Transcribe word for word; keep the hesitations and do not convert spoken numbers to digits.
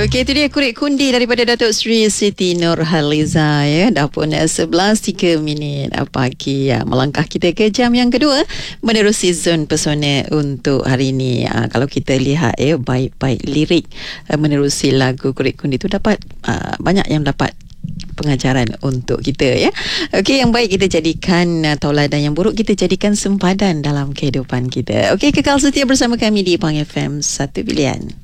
Okey, itu dia kurik kundi daripada Datuk Seri Siti Nurhaliza ya. Dah pun sebelas tiga minit pagi ya. Melangkah kita ke jam yang kedua menerusi zon pesona untuk hari ini. Ha, kalau kita lihat ya, baik-baik lirik uh, menerusi lagu kurik kundi tu dapat uh, banyak yang dapat pengajaran untuk kita ya. Okey, yang baik kita jadikan uh, tauladan, yang buruk kita jadikan sempadan dalam kehidupan kita. Okey, kekal setia bersama kami di Pang F M, satu pilihan.